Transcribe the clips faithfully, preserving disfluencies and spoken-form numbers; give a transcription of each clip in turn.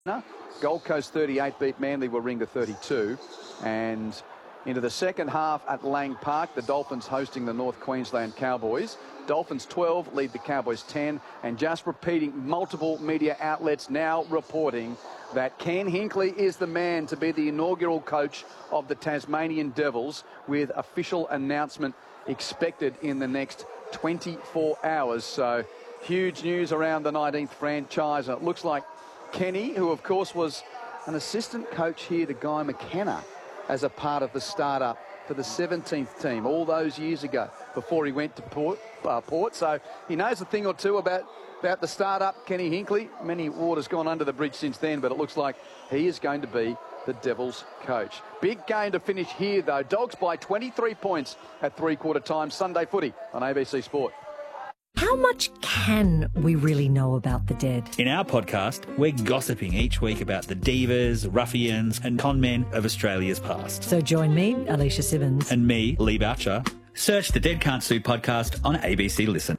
Gold Coast thirty-eight beat Manly Warringah thirty-two. And into the second half at Lang Park, the Dolphins hosting the North Queensland Cowboys. Dolphins twelve lead the Cowboys ten. And just repeating, multiple media outlets now reporting that Ken Hinkley is the man to be the inaugural coach of the Tasmanian Devils, with official announcement expected in the next twenty-four hours. So huge news around the nineteenth franchise. And it looks like Kenny, who of course was an assistant coach here to Guy McKenna as a part of the startup for the seventeenth team all those years ago before he went to Port. Uh, Port. So he knows a thing or two about, about the startup, Kenny Hinkley. Many waters gone under the bridge since then, but it looks like he is going to be the Devils coach. Big game to finish here, though. Dogs by twenty-three points at three-quarter time. Sunday footy on A B C Sport. How much can we really know about the dead? In our podcast, we're gossiping each week about the divas, ruffians and con men of Australia's past. So join me, Alicia Simmons. And me, Lee Boucher. Search the Dead Can't Sue podcast on A B C Listen.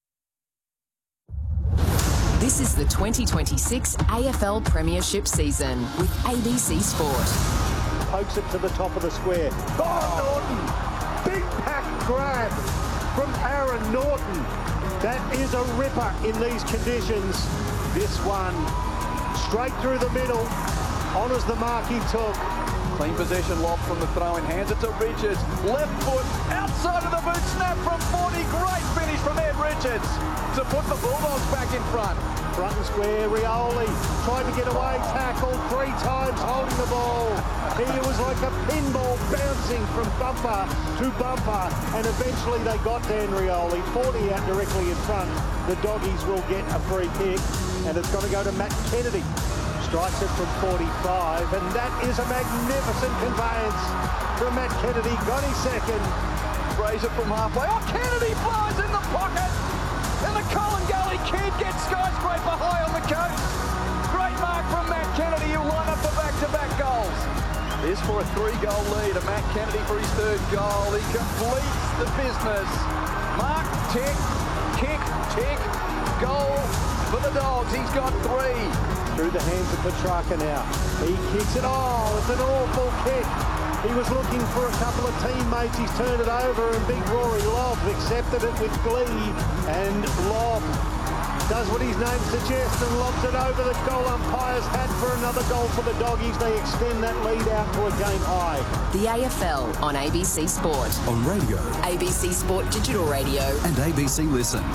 This is the twenty twenty-six A F L Premiership season with A B C Sport. Pokes it to the top of the square. Oh, Norton! Big pack grab from Aaron Norton. That is a ripper in these conditions. This one, straight through the middle, honours the mark he took. Clean possession lob from the throw-in, hands it to Richards. Left foot, outside of the boot, snap from forty. Great finish from Ed Richards to put the Bulldogs back in front. Front and square, Rioli tried to get away, tackled three times, holding the ball. He was like a pinball bouncing from bumper to bumper, and eventually they got Dan Rioli, forty out directly in front. The Doggies will get a free kick, and it's going to go to Matt Kennedy. Strikes it from forty-five, and that is a magnificent conveyance from Matt Kennedy. Got his second. Fraser from halfway. Oh, Kennedy flies in the pocket, and the Colin Gully kid gets skyscraper high on the coast. Great mark from Matt Kennedy, who'll line up for back-to-back goals. This for a three-goal lead, and Matt Kennedy for his third goal. He completes the business. Mark, tick, kick, tick, goal for the Dogs. He's got three. Through the hands of Petrarca now. He kicks it. Oh, it's an awful kick. He was looking for a couple of teammates. He's turned it over, and big Rory Lobb accepted it with glee. And Lobb does what his name suggests and lobs it over the goal umpire's hat for another goal for the Doggies. They extend that lead out to a game high. The A F L on A B C Sport. On radio. A B C Sport Digital Radio. And A B C Listen.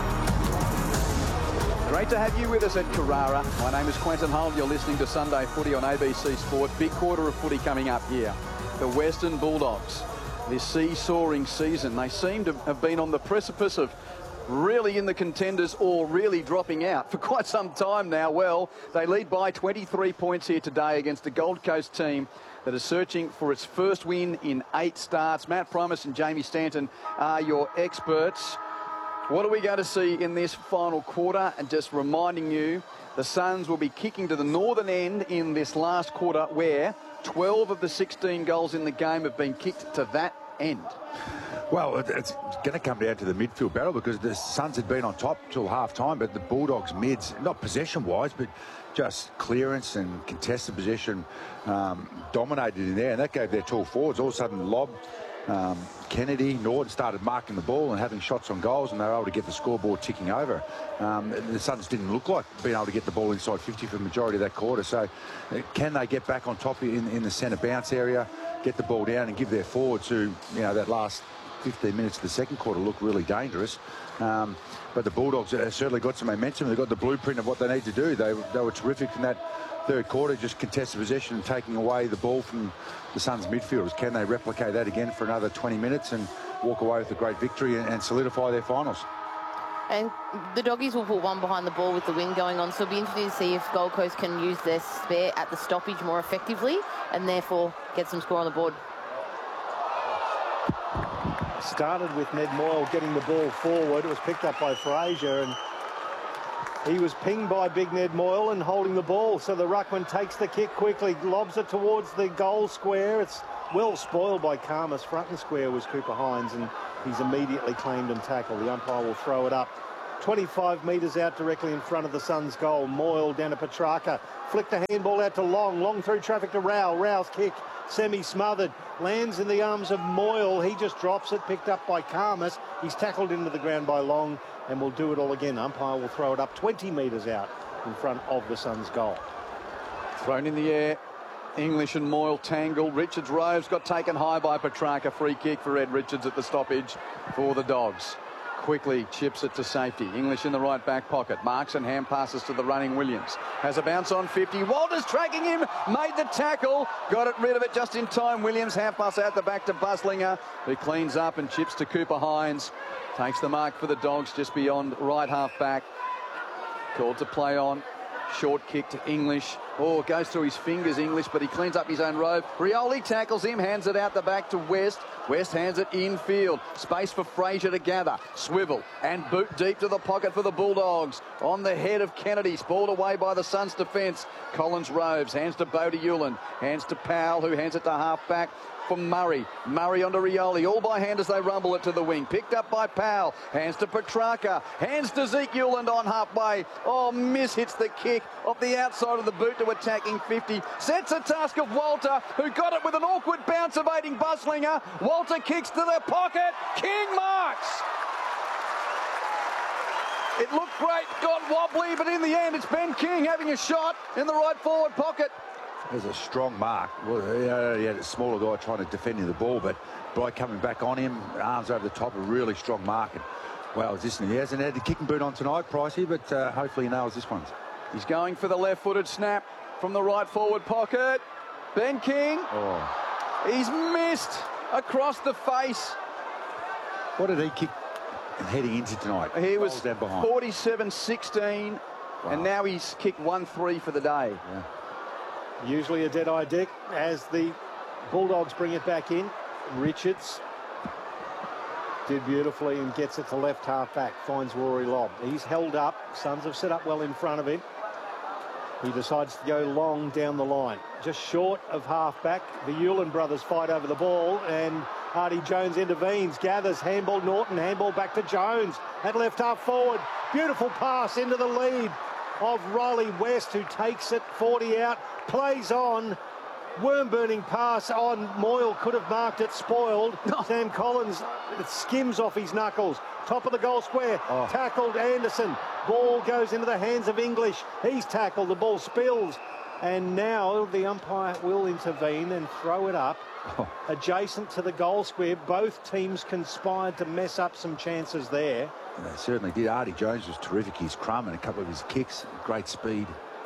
Great to have you with us at Carrara. My name is Quentin Hull. You're listening to Sunday Footy on A B C Sport. Big quarter of footy coming up here. The Western Bulldogs, this seesawing season, they seem to have been on the precipice of really in the contenders or really dropping out for quite some time now. Well, they lead by twenty-three points here today against a Gold Coast team that is searching for its first win in eight starts. Matt Primus and Jamie Stanton are your experts. What are we going to see in this final quarter? And just reminding you, the Suns will be kicking to the northern end in this last quarter, where twelve of the sixteen goals in the game have been kicked to that end. Well, it's going to come down to the midfield battle, because the Suns had been on top till half-time, but the Bulldogs' mids, not possession-wise, but just clearance and contested possession, um, dominated in there, and that gave their tall forwards. All of a sudden, Lobb, um, Kennedy, Norton started marking the ball and having shots on goals, and they were able to get the scoreboard ticking over. Um, the Suns didn't look like being able to get the ball inside fifty for the majority of that quarter. So uh, can they get back on top in, in the centre bounce area, get the ball down and give their forwards, who, you know, that last fifteen minutes of the second quarter look really dangerous. Um, but the Bulldogs have certainly got some momentum. They've got the blueprint of what they need to do. They, they were terrific in that third quarter, just contested possession and taking away the ball from the Suns midfielders. Can they replicate that again for another twenty minutes and walk away with a great victory and, and solidify their finals? And the Doggies will put one behind the ball with the wind going on, so it'll be interesting to see if Gold Coast can use their spare at the stoppage more effectively and therefore get some score on the board. Started with Ned Moyle getting the ball forward. It was picked up by Fraser, and he was pinged by big Ned Moyle and holding the ball. So the ruckman takes the kick quickly, lobs it towards the goal square. It's well spoiled by Karmas. Front and square was Cooper Hines, and he's immediately claimed and tackled. The umpire will throw it up twenty-five metres out directly in front of the Suns' goal. Moyle down to Petrarca. Flick the handball out to Long. Long through traffic to Rao. Rao's kick, semi-smothered. Lands in the arms of Moyle. He just drops it, picked up by Karmas. He's tackled into the ground by Long and will do it all again. Umpire will throw it up twenty metres out in front of the Suns' goal. Thrown in the air. English and Moyle tangle. Richards Roves got taken high by Petrarca. Free kick for Ed Richards at the stoppage for the Dogs. Quickly chips it to safety. English in the right back pocket. Marks and hand passes to the running Williams. Has a bounce on fifty. Walters tracking him. Made the tackle. Got it rid of it just in time. Williams half pass out the back to Buslinger, who cleans up and chips to Cooper Hines. Takes the mark for the Dogs just beyond right half back. Called to play on. Short kick to English. Oh, goes through his fingers, English, but he cleans up his own robe. Rioli tackles him, hands it out the back to West. West hands it infield. Space for Fraser to gather. Swivel and boot deep to the pocket for the Bulldogs. On the head of Kennedy. Balled away by the Suns' defence. Collins Roves hands to Bodie Ulan. Hands to Powell, who hands it to half-back for Murray. Murray onto Rioli. All by hand as they rumble it to the wing. Picked up by Powell. Hands to Petrarca. Hands to Zeke Uland on halfway. Oh, miss hits the kick off the outside of the boot to attacking fifty. Sets a task of Walter, who got it with an awkward bounce evading Buslinger. Walter kicks to the pocket. King marks. It looked great, got wobbly, but in the end it's Ben King having a shot in the right forward pocket. There's a strong mark. Well, he had a smaller guy trying to defend him the ball, but Bright coming back on him, arms over the top, a really strong mark. And, well, listen, he hasn't had the kicking boot on tonight, Pricey, but uh, hopefully he nails this one. He's going for the left-footed snap from the right forward pocket. Ben King. Oh. He's missed across the face. What did he kick heading into tonight? He was behind? forty-seven sixteen, wow. And now he's kicked one three for the day. Yeah. Usually a dead-eye Dick as the Bulldogs bring it back in. Richards did beautifully and gets it to left half-back. Finds Rory Lobb. He's held up. Suns have set up well in front of him. He decides to go long down the line. Just short of half-back. The Ulan brothers fight over the ball and Hardy Jones intervenes. Gathers. Handball Norton. Handball back to Jones. At left half forward. Beautiful pass into the lead of Riley West, who takes it forty out. Plays on. Worm-burning pass on Moyle. Could have marked it. Spoiled. Oh. Sam Collins, it skims off his knuckles. Top of the goal square. Oh. Tackled Anderson. Ball goes into the hands of English. He's tackled. The ball spills. And now the umpire will intervene and throw it up oh. adjacent to the goal square. Both teams conspired to mess up some chances there. They certainly did. Artie Jones was terrific. His crumb and a couple of his kicks. Great speed.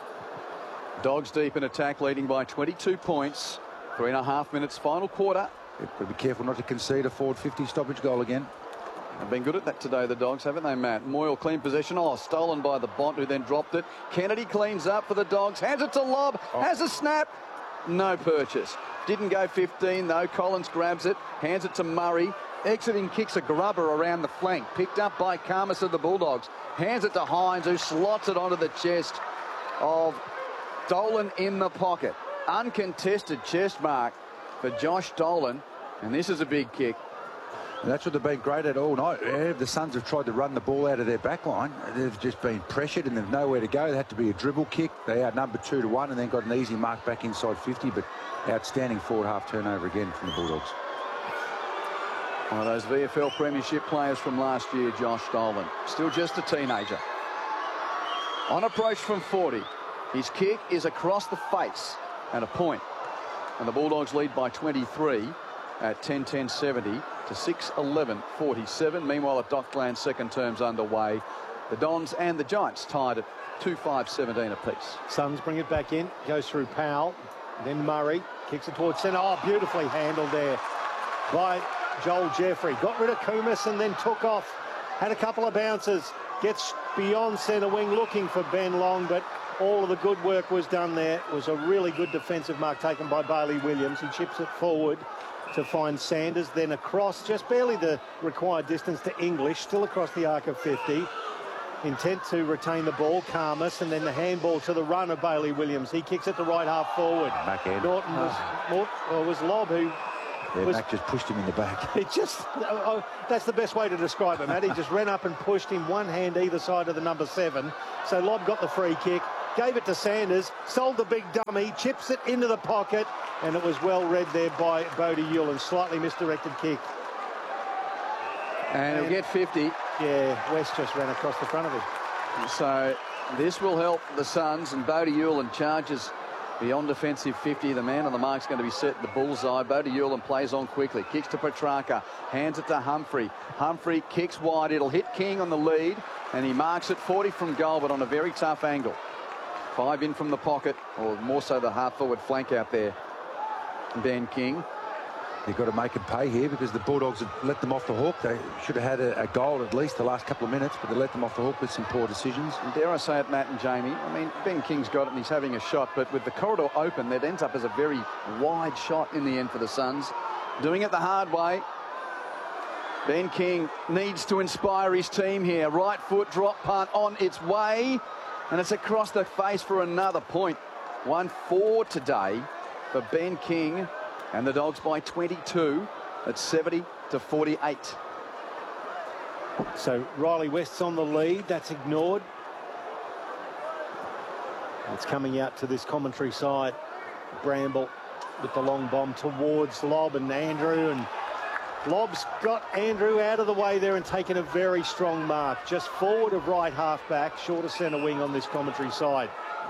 Dogs deep in attack, leading by twenty-two points. Three and a half minutes, final quarter. You've got to be careful not to concede a forward fifty stoppage goal again. They've been good at that today, the Dogs, haven't they, Matt? Moyle clean possession. Oh, stolen by the Bont, who then dropped it. Kennedy cleans up for the Dogs. Hands it to Lobb. Oh. Has a snap. No purchase. Didn't go fifteen, though. Collins grabs it. Hands it to Murray. Exiting kicks a grubber around the flank. Picked up by Karmas of the Bulldogs. Hands it to Hines, who slots it onto the chest of Dolan in the pocket. Uncontested chest mark for Josh Dolan. And this is a big kick. And that's what they've been great at all night. The Suns have tried to run the ball out of their back line. They've just been pressured and they've nowhere to go. They had to be a dribble kick. They outnumbered two to one and then got an easy mark back inside fifty. But outstanding forward half turnover again from the Bulldogs. One of those V F L Premiership players from last year, Josh Dolan. Still just a teenager. On approach from forty. His kick is across the face and a point. And the Bulldogs lead by twenty-three at ten ten seventy to six eleven forty-seven. Meanwhile, at Dockland, second term's underway. The Dons and the Giants tied at two five seventeen apiece. Suns bring it back in. Goes through Powell. Then Murray kicks it towards centre. Oh, beautifully handled there by Joel Jeffrey. Got rid of Kumis and then took off. Had a couple of bounces. Gets beyond centre wing looking for Ben Long, but all of the good work was done there. It was a really good defensive mark taken by Bailey Williams. He chips it forward to find Sanders, then across just barely the required distance to English, still across the arc of fifty. Intent to retain the ball, Karmas, and then the handball to the run of Bailey Williams. He kicks it to right half forward. Back end. Norton was, oh. or was Lobb who Yeah, was, Mac just pushed him in the back. it just, oh, oh, that's the best way to describe it, Matt. He just ran up and pushed him, one hand either side of the number seven. So Lobb got the free kick, gave it to Sanders, sold the big dummy, chips it into the pocket, and it was well read there by Bodie Hewland. Slightly misdirected kick. And, and he'll get fifty. Yeah, West just ran across the front of him. So this will help the Suns, and Bodie Hewland charges beyond defensive fifty. The man on the mark's going to be set at the bullseye. Bodie Hewland plays on quickly, kicks to Petrarca, hands it to Humphrey. Humphrey kicks wide. It'll hit King on the lead, and he marks it forty from goal, but on a very tough angle. Five in from the pocket, or more so the half-forward flank out there. Ben King. You've got to make it pay here because the Bulldogs have let them off the hook. They should have had a, a goal at least the last couple of minutes, but they let them off the hook with some poor decisions. And dare I say it, Matt and Jamie, I mean, Ben King's got it and he's having a shot, but with the corridor open, that ends up as a very wide shot in the end for the Suns. Doing it the hard way. Ben King needs to inspire his team here. Right foot drop punt on its way, and it's across the face for another point. one four today for Ben King. And the Dogs by twenty-two at seventy to forty-eight. So Riley West's on the lead. That's ignored. It's coming out to this commentary side. Bramble with the long bomb towards Lobb and Andrew. And Lobb's got Andrew out of the way there and taken a very strong mark. Just forward of right half back, short of centre wing on this commentary side.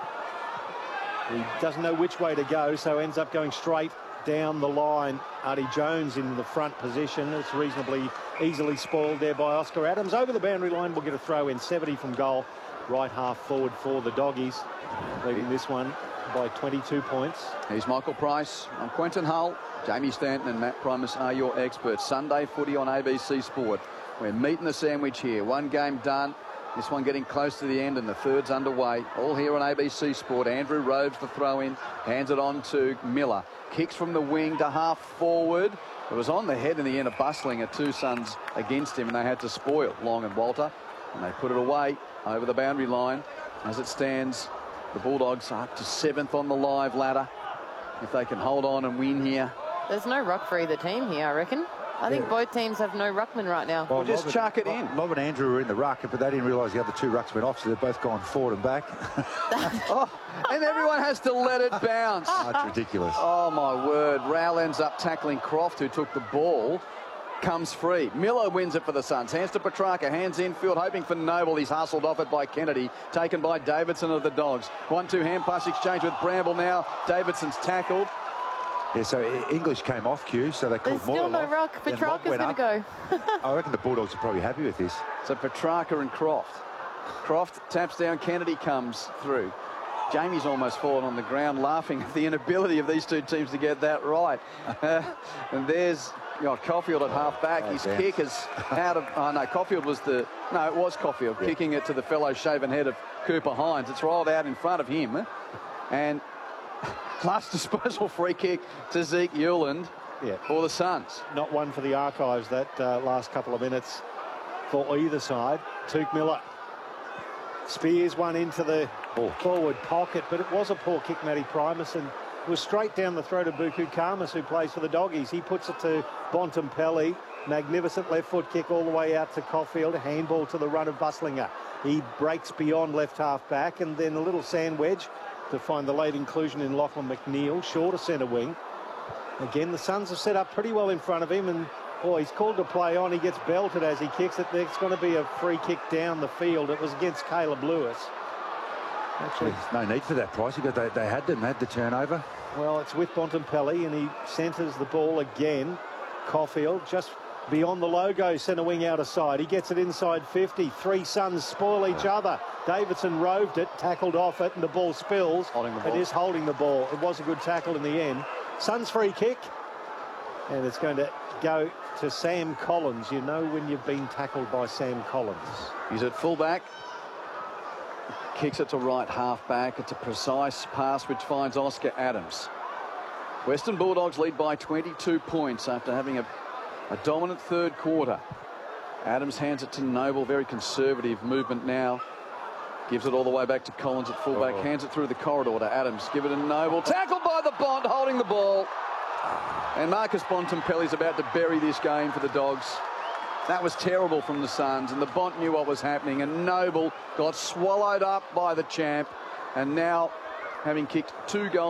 He doesn't know which way to go, so ends up going straight down the line. Artie Jones in the front position. It's reasonably easily spoiled there by Oscar Adams. Over the boundary line, we'll get a throw in. seventy from goal. Right half forward for the Doggies. Leading this one by twenty-two points. He's Michael Price. I'm Quentin Hull. Jamie Stanton and Matt Primus are your experts. Sunday footy on A B C Sport. We're meeting the sandwich here. One game done. This one getting close to the end, and the third's underway. All here on A B C Sport. Andrew Roves the throw in. Hands it on to Miller. Kicks from the wing to half forward. It was on the head in the end of Bustling, at two Suns against him, and they had to spoil Long and Walter. And they put it away over the boundary line. As it stands, the Bulldogs are up to seventh on the live ladder. If they can hold on and win here. There's no ruck for either team here, I reckon. I think yeah. both teams have no ruckman right now. Well, we'll just Lobb chuck it and, in. Lobb and Andrew were in the ruck, but they didn't realise the other two rucks went off, so they've both gone forward and back. oh, and everyone has to let it bounce. Oh, it's ridiculous. Oh, my word. Rowell ends up tackling Croft, who took the ball. Comes free. Miller wins it for the Suns. Hands to Petrarca. Hands infield, hoping for Noble. He's hustled off it by Kennedy. Taken by Davidson of the Dogs. one two hand pass exchange with Bramble now. Davidson's tackled. Yeah, so English came off cue, so they called There's still no off. ruck. Petrarca's going to go. I reckon the Bulldogs are probably happy with this. So Petrarca and Croft. Croft taps down. Kennedy comes through. Jamie's almost fallen on the ground laughing at the inability of these two teams to get that right. Uh, and there's you know, Caulfield at half back. Oh, His yeah. kick is out of... Oh, no, Caulfield was the... No, it was Caulfield yeah. kicking it to the fellow shaven head of Cooper Hines. It's rolled out in front of him. And... last disposal free kick to Zeke Hewland yeah. for the Suns. Not one for the archives, that uh, last couple of minutes for either side. Touk Miller spears one into the oh. forward pocket, but it was a poor kick, Matty Primus, and it was straight down the throat of Buku Khamis, who plays for the Doggies. He puts it to Bontempelli. Magnificent left foot kick all the way out to Caulfield. Handball to the run of Bustlinger. He breaks beyond left half back, and then a little sand wedge to find the late inclusion in Lachlan McNeil, shorter centre wing. Again, the Suns have set up pretty well in front of him, and oh, he's called to play on. He gets belted as he kicks it. There's going to be a free kick down the field. It was against Caleb Lewis. Actually, there's no need for that, Price. They, they had them, had the turnover. Well, it's with Bontempelli, and he centres the ball again. Caulfield just beyond the logo, centre wing out of side. He gets it inside fifty. Three Suns spoil each other. Davidson roved it, tackled off it, and the ball spills. Holding the ball. It is holding the ball. It was a good tackle in the end. Suns free kick, and it's going to go to Sam Collins. You know when you've been tackled by Sam Collins. He's at fullback. Kicks it to right half back. It's a precise pass which finds Oscar Adams. Western Bulldogs lead by twenty-two points after having a, a dominant third quarter. Adams hands it to Noble. Very conservative movement now. Gives it all the way back to Collins at fullback. Oh. Hands it through the corridor to Adams. Give it to Noble. Tackled by the Bond, holding the ball. And Marcus Bontempelli's about to bury this game for the Dogs. That was terrible from the Suns, and the Bont knew what was happening, and Noble got swallowed up by the champ, and now, having kicked two goals